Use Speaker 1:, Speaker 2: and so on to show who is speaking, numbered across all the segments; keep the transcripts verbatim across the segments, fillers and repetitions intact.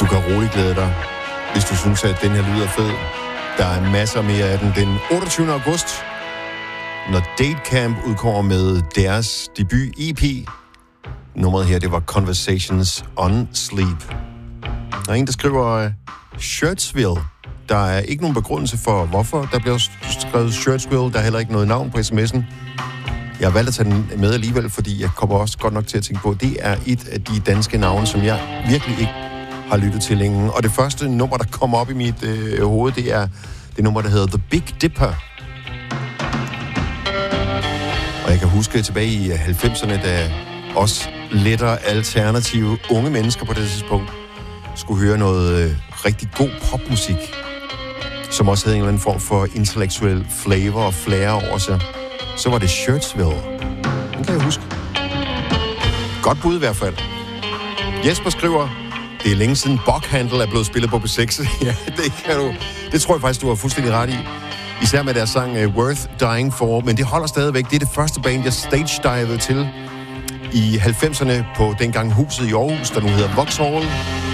Speaker 1: Du kan roligt glæde dig, hvis du synes, at den her lyd er fed. Der er masser mere af den den otteogtyvende august, når Datecamp udkommer med deres debut E P. Nummeret her, det var Conversations on Sleep. Der er en, der skriver Shirtsville. Der er ikke nogen begrundelse for, hvorfor der bliver skrevet Shirtsville. Der er heller ikke noget navn på sms'en. Jeg har valgt at tage den med alligevel, fordi jeg kommer også godt nok til at tænke på, at det er et af de danske navne, som jeg virkelig ikke har lyttet til længe. Og det første nummer, der kommer op i mit øh, hoved, det er det nummer, der hedder The Big Dipper. Og jeg kan huske tilbage i halvfemserne, da også lettere alternative unge mennesker på det tidspunkt skulle høre noget øh, rigtig god popmusik, som også havde en eller anden form for intellektuel flavor og flair over sig. Så var det Shirtsville. Den kan jeg huske. Godt bud i hvert fald. Jesper skriver, det er længe siden Buckhandle er blevet spillet på P seks. Ja, det kan du. Det tror jeg faktisk, du har fuldstændig ret i. Især med deres sang uh, Worth Dying For. Men det holder stadigvæk. Det er det første band, jeg stage-divede til i halvfemserne på dengang huset i Aarhus, der nu hedder Vauxhall.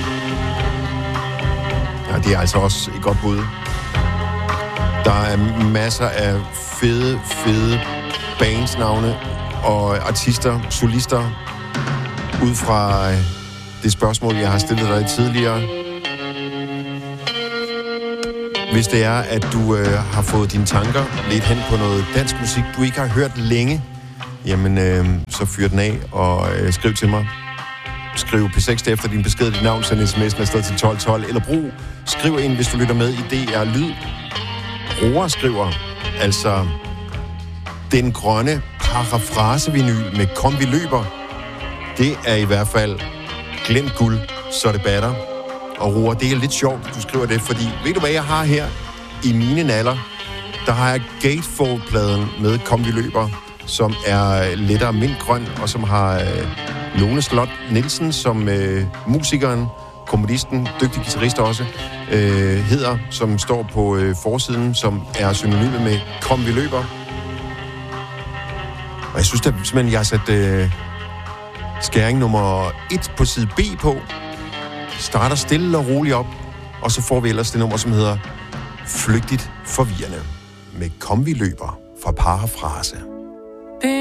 Speaker 1: Ja, det er altså også et godt bud. Der er masser af fede, fede bandsnavne og artister, solister, ud fra det spørgsmål, jeg har stillet dig tidligere. Hvis det er, at du øh, har fået dine tanker lidt hen på noget dansk musik, du ikke har hørt længe, jamen øh, så fyr den af og øh, skriv til mig. Skriv P seks efter din besked, dit navn, send sms'en afsted til tolv tolv, eller brug, skriv ind, hvis du lytter med i D R Lyd. Roar skriver, altså den grønne parafrasevinyl med Kom vi løber, det er i hvert fald glemt guld, så det batter. Og Roar, det er lidt sjovt, du skriver det, fordi ved du hvad jeg har her i mine naller? Der har jeg Gatefold-pladen med Kom vi løber, som er lettere mintgrøn, og som har øh, Lone Slot Nielsen som øh, musikeren, komponisten, dygtig guitarist også, øh, hedder, som står på øh, forsiden, som er synonyme med Kom vi løber. Og jeg synes, at simpelthen, jeg har sat øh, skæring nummer et på side B på. Starter stille og roligt op, og så får vi ellers det nummer, som hedder Flygtigt forvirrende med Kom vi løber fra Parafrase.